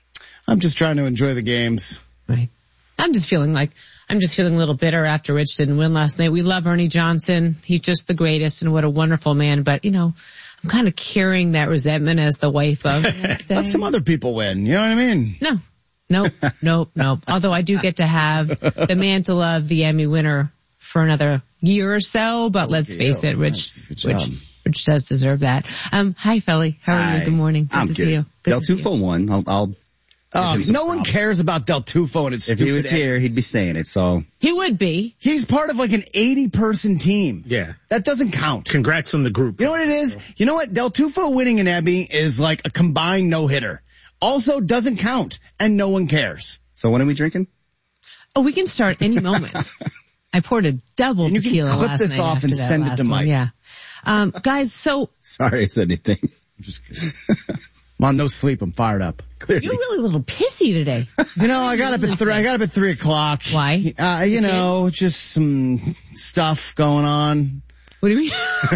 I'm just trying to enjoy the games. Right. I'm just feeling like, I'm just feeling a little bitter after Rich didn't win last night. We love Ernie Johnson. He's just the greatest and what a wonderful man. But, you know, I'm kind of carrying that resentment as the wife of. Let some other people win. You know what I mean? No. Nope. Nope. Nope. Although I do get to have the mantle of the Emmy winner for another year or so. But let's face it, Rich, Rich, Rich does deserve that. Um, hi, Felly. How are hi. you? Good morning. Good I'm to good. see you. Good Del Tufo won. I'll, I'll Oh, no one cares about Del Tufo and his If he was eggs. here, he'd be saying it, so. He would be. He's part of like an eighty person team. Yeah. That doesn't count. Congrats on the group. You know what it is? You know what? Del Tufo winning an Emmy is like a combined no-hitter. Also doesn't count, and no one cares. So when are we drinking? Oh, we can start any moment. I poured a double and you tequila can clip last this night off and send it to one. Mike. Yeah. Um, guys, so. Sorry I said anything. I'm just kidding. I'm on no sleep. I'm fired up. Clearly. You're really a little pissy today. You know, I got up at three. I got up at three o'clock. Why? Uh, you know, just some stuff going on. What do you mean?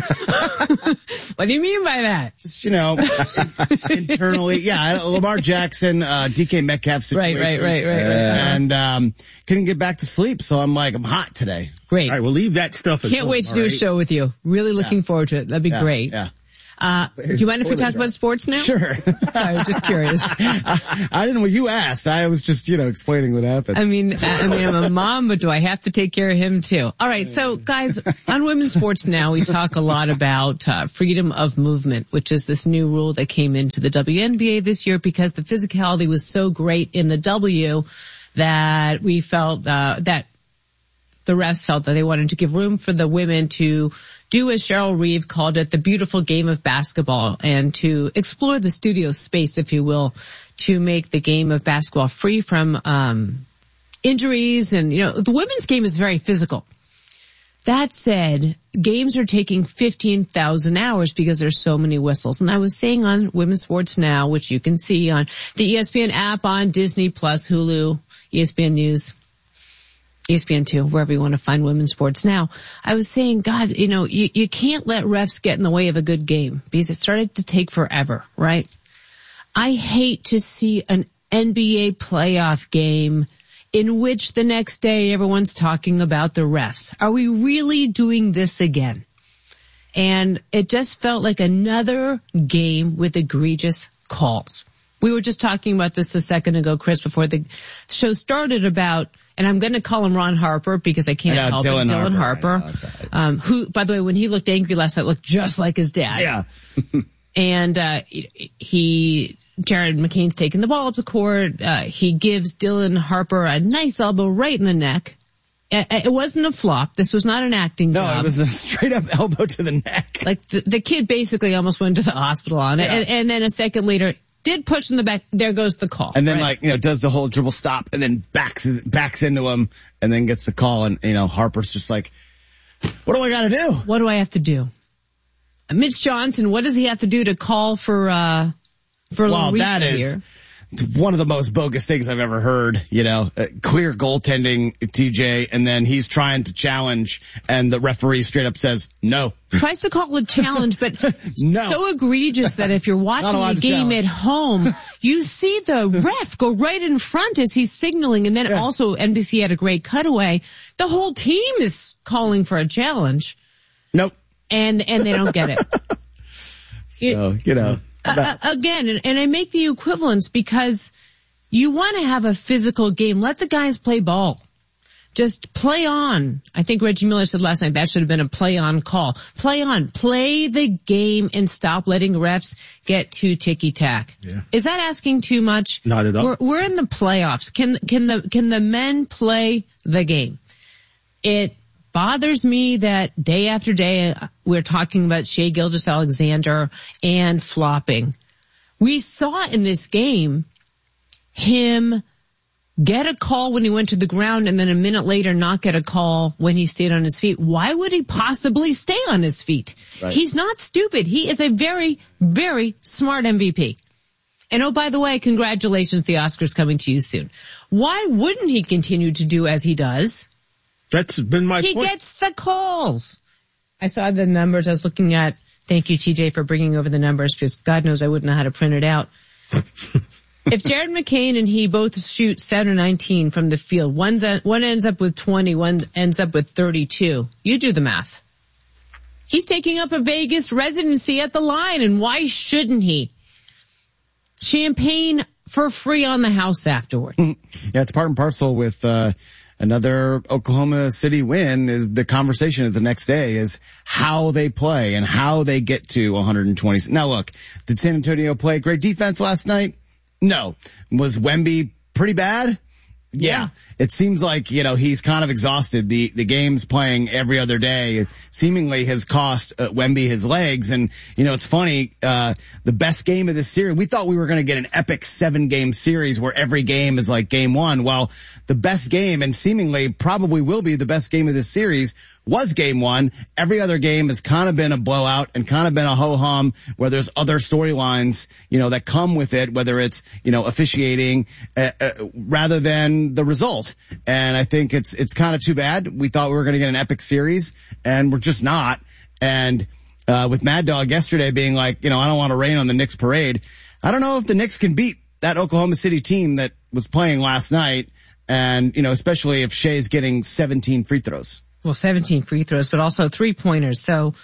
What do you mean by that? Just, you know, internally, yeah, Lamar Jackson, uh, D K Metcalf situation. Right, right, right, right. right. And, um, couldn't get back to sleep, so I'm like, I'm hot today. Great. All right, we'll leave that stuff. Can't wait to do right? a show with you. Really looking yeah. forward to it. That'd be yeah, great. Yeah. Uh, do you mind if we talk about sports now? Sure. I was just curious. I, I didn't know what you asked. I was just, you know, explaining what happened. I mean, I mean, I'm a mom, but do I have to take care of him too? All right. So guys, on women's sports now, we talk a lot about uh, freedom of movement, which is this new rule that came into the W N B A this year because the physicality was so great in the W that we felt, uh, that the refs felt that they wanted to give room for the women to do, as Cheryl Reeve called it, the beautiful game of basketball, and to explore the studio space, if you will, to make the game of basketball free from um injuries. And, you know, the women's game is very physical. That said, games are taking fifteen thousand hours because there's so many whistles. And I was saying on Women's Sports Now, which you can see on the E S P N app, on Disney Plus, Hulu, E S P N News, E S P N two, wherever you want to find women's sports now. I was saying, God, you know, you, you can't let refs get in the way of a good game because it started to take forever, right? I hate to see an N B A playoff game in which the next day everyone's talking about the refs. Are we really doing this again? And it just felt like another game with egregious calls. We were just talking about this a second ago, Chris, before the show started about, and I'm going to call him Ron Harper because I can't I know, call him Dylan Harper, Harper um, who, by the way, when he looked angry last night, looked just like his dad. Yeah. and uh he, Jared McCain's taking the ball up the court. Uh, he gives Dylan Harper a nice elbow right in the neck. It wasn't a flop. This was not an acting no, job. No, it was a straight up elbow to the neck. Like the, the kid basically almost went to the hospital on it. Yeah. And, and then a second later, did push in the back. There goes the call. And then right? like, you know, does the whole dribble stop and then backs his, backs into him and then gets the call. And, you know, Harper's just like, what do I got to do? What do I have to do? Mitch Johnson, what does he have to do to call for, uh, for well, Larissa that is here? One of the most bogus things I've ever heard, you know, uh, clear goaltending, T J, and then he's trying to challenge and the referee straight up says no. Tries to call a challenge, but no. so egregious that if you're watching the game challenge. at home, you see the ref go right in front as he's signaling, and then yeah. also N B C had a great cutaway. The whole team is calling for a challenge. Nope. And, and they don't get it. So, you know. Uh, again, and, and I make the equivalence because you want to have a physical game. Let the guys play ball. Just play on. I think Reggie Miller said last night that should have been a play on call. Play on. Play the game and stop letting refs get too ticky-tack. Yeah. Is that asking too much? Not at all. We're, we're in the playoffs. Can, can the, can the men play the game? It bothers me that day after day we're talking about Shai Gilgeous-Alexander and flopping. We saw in this game him get a call when he went to the ground and then a minute later not get a call when he stayed on his feet. Why would he possibly stay on his feet? Right. He's not stupid. He is a very, very smart M V P. And oh, by the way, congratulations, the Oscars coming to you soon. Why wouldn't he continue to do as he does? That's been my he point. He gets the calls. I saw the numbers. I was looking at, thank you, T J, for bringing over the numbers because God knows I wouldn't know how to print it out. If Jared McCain and he both shoot seven or nineteen from the field, one's at, one ends up with twenty, one ends up with thirty-two. You do the math. He's taking up a Vegas residency at the line, and why shouldn't he? Champagne for free on the house afterward. Yeah, it's part and parcel with, uh, another Oklahoma City win. Is the conversation is the next day is how they play and how they get to one hundred twenty. Now look, did San Antonio play great defense last night? No. Was Wemby pretty bad? Yeah. yeah. It seems like, you know, he's kind of exhausted. The, the games playing every other day seemingly has cost uh, Wemby his legs. And, you know, it's funny, uh, the best game of this series, we thought we were going to get an epic seven game series where every game is like game one. Well, the best game and seemingly probably will be the best game of this series was game one. Every other game has kind of been a blowout and kind of been a ho-hum where there's other storylines, you know, that come with it, whether it's, you know, officiating, uh, uh, rather than the result. And I think it's, it's kind of too bad. We thought we were going to get an epic series and we're just not. And uh with Mad Dog yesterday being like, you know, I don't want to rain on the Knicks parade. I don't know if the Knicks can beat that Oklahoma City team that was playing last night. And, you know, especially if Shea's getting seventeen free throws. Well, seventeen free throws, but also three pointers. So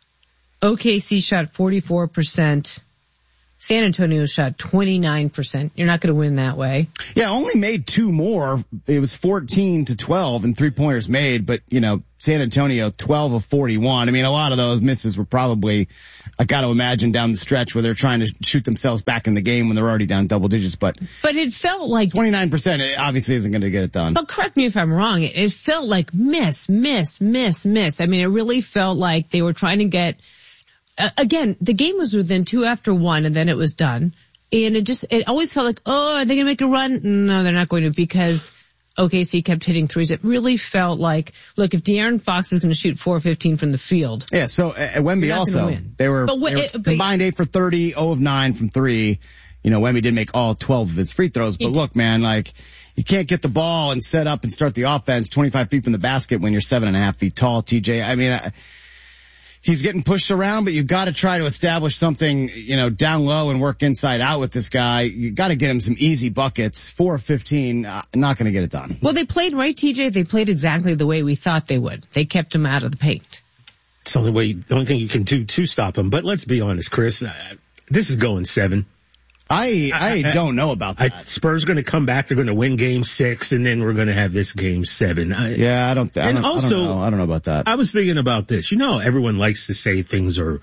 O K C shot forty-four percent. San Antonio shot twenty-nine percent. You're not going to win that way. Yeah, only made two more. It was fourteen to twelve and three pointers made, but, you know, San Antonio twelve of forty-one. I mean, a lot of those misses were probably, I got to imagine, down the stretch where they're trying to shoot themselves back in the game when they're already down double digits, but. But it felt like. twenty-nine percent obviously isn't going to get it done. But correct me if I'm wrong. It, it felt like miss, miss, miss, miss. I mean, it really felt like they were trying to get. Uh, again, the game was within two after one, and then it was done. And it just, it always felt like, oh, are they going to make a run? No, they're not going to, because O K C kept hitting threes. It really felt like, look, if De'Aaron Fox is going to shoot four fifteen from the field. Yeah, so at Wemby also, they were, but, they were it, but, combined eight for thirty, zero of nine from three. You know, Wemby did make all twelve of his free throws, but look, man, like, you can't get the ball and set up and start the offense twenty-five feet from the basket when you're seven and a half feet tall, T J. I mean, I, he's getting pushed around, but you got to try to establish something, you know, down low and work inside out with this guy. You got to get him some easy buckets. four of fifteen, uh, not going to get it done. Well, they played right, T J. They played exactly the way we thought they would. They kept him out of the paint. It's the only way, the only thing you can do to stop him. But let's be honest, Chris, uh, this is going seven. I, I I don't know about that. I, Spurs going to come back. They're going to win game six, and then we're going to have this game seven. I, yeah, I don't, th- I and don't, also, I don't know. I don't know about that. I was thinking about this. You know, everyone likes to say things are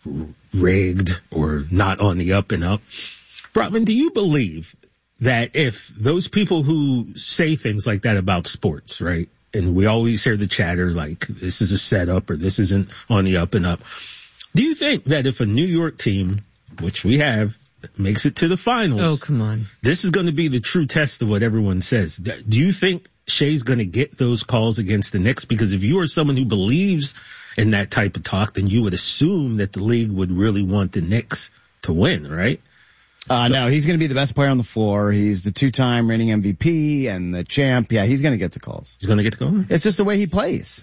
rigged or not on the up and up. Brotman, do you believe that if those people who say things like that about sports, right, and we always hear the chatter like this is a setup or this isn't on the up and up, do you think that if a New York team, which we have, makes it to the finals. Oh, come on. This is going to be the true test of what everyone says. Do you think Shea's going to get those calls against the Knicks? Because if you are someone who believes in that type of talk, then you would assume that the league would really want the Knicks to win, right? Uh, so, no, he's going to be the best player on the floor. He's the two-time reigning M V P and the champ. Yeah, he's going to get the calls. He's going to get the calls? It's just the way he plays.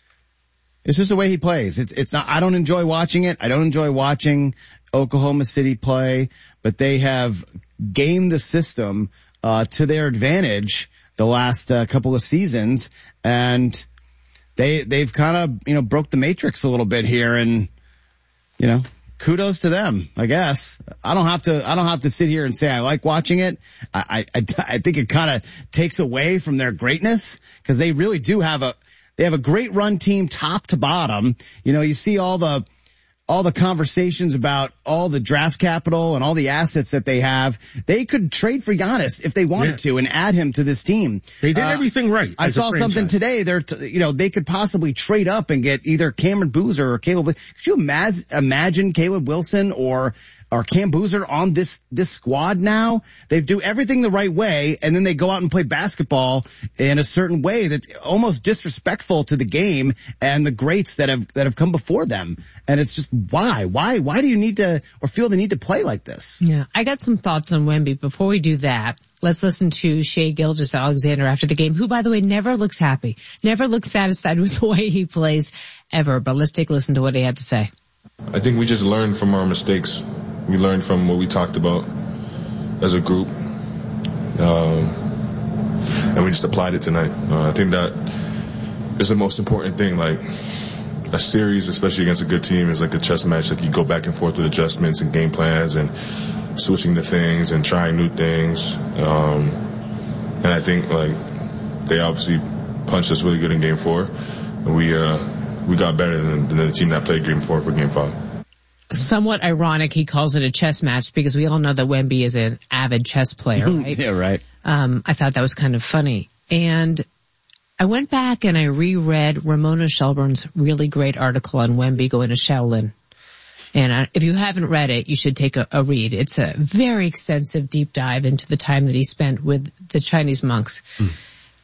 It's just the way he plays. It's, it's not, I don't enjoy watching it. I don't enjoy watching Oklahoma City play, but they have gamed the system, uh, to their advantage the last uh, couple of seasons. And they, they've kind of, you know, broke the matrix a little bit here, and, you know, kudos to them, I guess. I don't have to, I don't have to sit here and say I like watching it. I, I, I think it kind of takes away from their greatness, because they really do have a, they have a great run team top to bottom. You know, you see all the, all the conversations about all the draft capital and all the assets that they have. They could trade for Giannis if they wanted yeah. to and add him to this team. They did uh, everything right. I saw something today. They're, t- you know, they could possibly trade up and get either Cameron Boozer or Caleb. Could you imagine, imagine Caleb Wilson or, or Cam Boozer on this, this squad now? They do everything the right way, and then they go out and play basketball in a certain way that's almost disrespectful to the game and the greats that have, that have come before them. And it's just, why? Why, why do you need to, or feel the need to play like this? Yeah, I got some thoughts on Wemby. Before we do that, let's listen to Shai Gilgeous-Alexander after the game, who, by the way, never looks happy, never looks satisfied with the way he plays ever. But let's take a listen to what he had to say. I think we just learned from our mistakes. We learned from what we talked about as a group, um, and we just applied it tonight. Uh, I think that is the most important thing. Like, a series, especially against a good team, is like a chess match. Like, you go back and forth with adjustments and game plans and switching the things and trying new things. Um, and I think, like, they obviously punched us really good in game four, and we uh, we got better than, than the team that played game four for game five. Somewhat ironic, he calls it a chess match, because we all know that Wemby is an avid chess player, right? Yeah, right. Um, I thought that was kind of funny. And I went back and I reread Ramona Shelburne's really great article on Wemby going to Shaolin. And I, if you haven't read it, you should take a, a read. It's a very extensive deep dive into the time that he spent with the Chinese monks. Mm.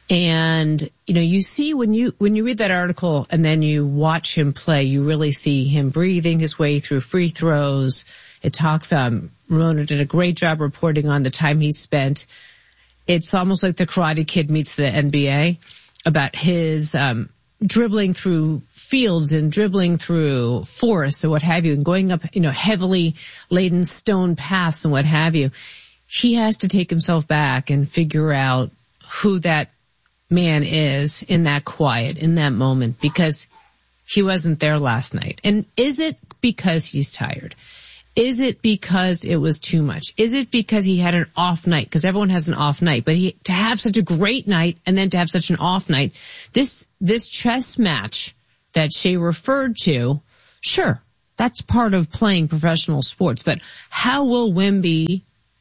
And, you know, you see when you, when you read that article and then you watch him play, you really see him breathing his way through free throws. It talks, um, Ramona did a great job reporting on the time he spent. It's almost like the Karate Kid meets the N B A about his, um, dribbling through fields and dribbling through forests or what have you and going up, you know, heavily laden stone paths and what have you. He has to take himself back and figure out who that man is in that quiet, in that moment, because he wasn't there last night. And is it because he's tired? Is it because it was too much? Is it because he had an off night? Because everyone has an off night, but he, to have such a great night and then to have such an off night, this, this chess match that Shea referred to, sure, that's part of playing professional sports, but how will Wemby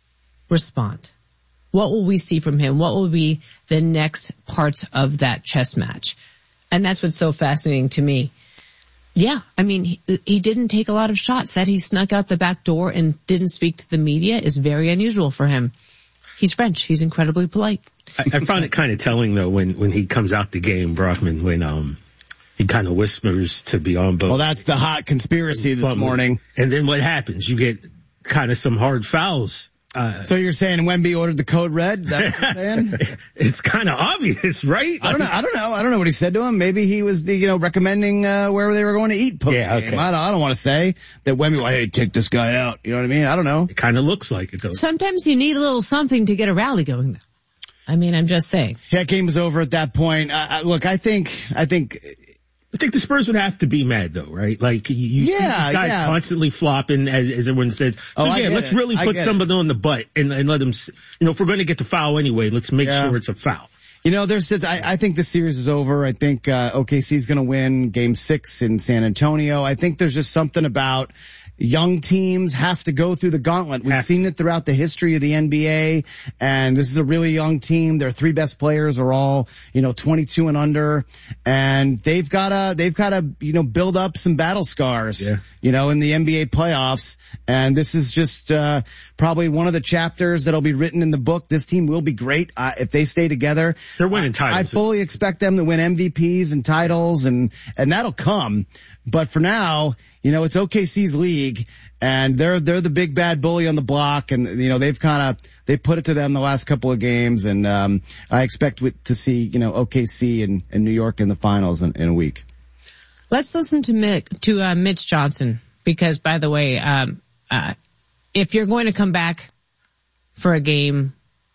respond? What will we see from him? What will be the next parts of that chess match? And that's what's so fascinating to me. Yeah, I mean, he, he didn't take a lot of shots. That he snuck out the back door and didn't speak to the media is very unusual for him. He's French. He's incredibly polite. I, I found it kind of telling, though, when, when he comes out the game, Brockman, when um he kind of whispers to Biyombo. Well, that's the hot conspiracy this Fumbling. morning. And then what happens? You get kind of some hard fouls. Uh, so you're saying Wemby ordered the code red? That's what you're saying? It's kind of obvious, right? I don't know. I don't know. I don't know what he said to him. Maybe he was, you know, recommending uh, where they were going to eat post game. Yeah, okay. I don't, I don't want to say that Wemby, well, hey, take this guy out. You know what I mean? I don't know. It kind of looks like it, though. Sometimes you need a little something to get a rally going, though. I mean, I'm just saying. Yeah, game was over at that point. Uh, I, look, I think, I think. I think the Spurs would have to be mad, though, right? Like, you, you yeah, see this guy yeah. constantly flopping, as, as everyone says. So, oh, yeah, let's it. really I put somebody it. on the butt and, and let them, you know, if we're going to get the foul anyway, let's make yeah. sure it's a foul. You know, there's, I, I think the series is over. I think, uh, O K C is going to win game six in San Antonio. I think there's just something about young teams have to go through the gauntlet. We've seen it throughout the history of the N B A, and this is a really young team. Their three best players are all, you know, twenty-two and under, and they've gotta, they've gotta, you know, build up some battle scars, yeah. you know, in the N B A playoffs. And this is just, uh, probably one of the chapters that'll be written in the book. This team will be great, uh, if they stay together. They're winning titles. I fully expect them to win M V Ps and titles, and, and that'll come. But for now, you know, it's O K C's league, and they're, they're the big bad bully on the block, and, you know, they've kind of, they put it to them the last couple of games, and, um, I expect to see, you know, O K C and, and New York in the finals in, in a week. Let's listen to Mick, to, uh, Mitch Johnson, because by the way, um, uh, if you're going to come back for a game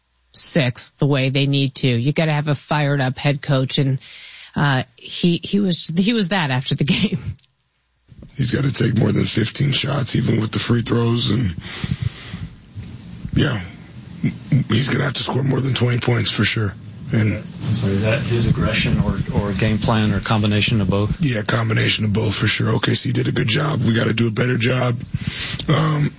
six the way they need to, you gotta have a fired up head coach, and, uh, he, he was, he was that after the game. He's got to take more than fifteen shots, even with the free throws, and yeah, he's going to have to score more than twenty points for sure. And so is that his aggression or, or game plan or combination of both? Yeah, combination of both for sure. O K C did a good job. We got to do a better job. Um,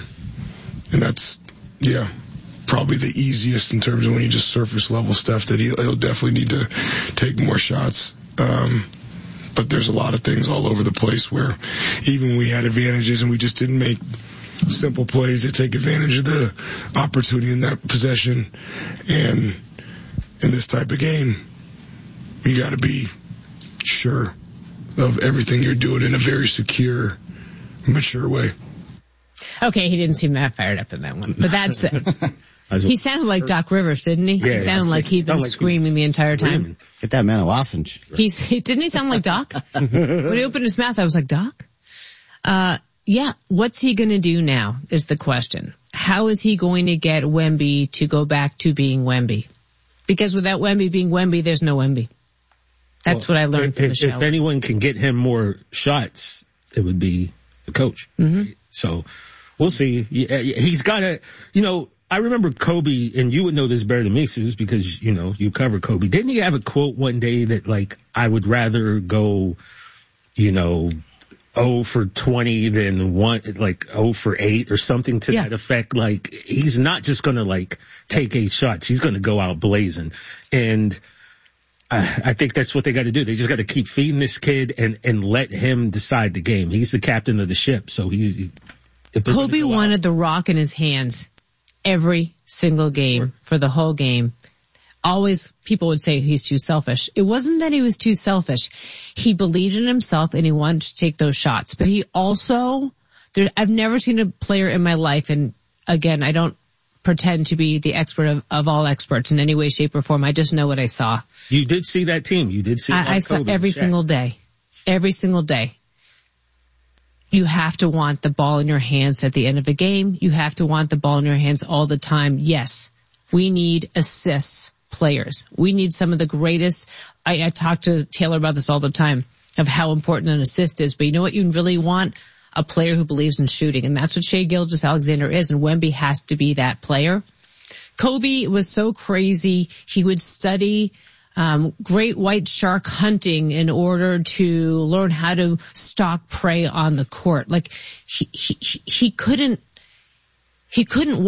and that's, yeah, probably the easiest in terms of when you just surface level stuff, that he'll, he'll definitely need to take more shots. Um, but there's a lot of things all over the place where even we had advantages and we just didn't make simple plays to take advantage of the opportunity in that possession. And in this type of game, you got to be sure of everything you're doing in a very secure, mature way. Okay, he didn't seem that fired up in that one, but that's it. He sounded like Doc Rivers, didn't he? Yeah, he sounded like he'd been like screaming the entire screaming. time. Get that man a lozenge. He's, he, didn't he sound like Doc? When he opened his mouth, I was like, Doc? Uh, yeah, what's he gonna do now is the question. How is he going to get Wemby to go back to being Wemby? Because without Wemby being Wemby, there's no Wemby. That's well, what I learned if, from the if, show. If anyone can get him more shots, it would be the coach. Mm-hmm. So we'll see. He's got to, you know, I remember Kobe, and you would know this better than me, Suze, because, you know, you cover Kobe. Didn't he have a quote one day that, like, I would rather go, you know, oh for twenty than one, like oh for eight or something to yeah. that effect? Like, he's not just going to, like, take eight shots. He's going to go out blazing. And I, I think that's what they got to do. They just got to keep feeding this kid and, and let him decide the game. He's the captain of the ship, so he's... Kobe wanted the rock in his hands every single game for the whole game. Always people would say he's too selfish. It wasn't that he was too selfish. He believed in himself and he wanted to take those shots. But he also, there, I've never seen a player in my life, and again, I don't pretend to be the expert of, of all experts in any way, shape, or form. I just know what I saw. You did see that team. You did see I, I saw every single day. every single day. You have to want the ball in your hands at the end of a game. You have to want the ball in your hands all the time. Yes, we need assists players. We need some of the greatest. I, I talk to Taylor about this all the time of how important an assist is. But you know what you really want? A player who believes in shooting. And that's what Shai Gilgeous-Alexander is. And Wemby has to be that player. Kobe was so crazy. He would study Um, great white shark hunting in order to learn how to stalk prey on the court. Like he, he, he couldn't, he couldn't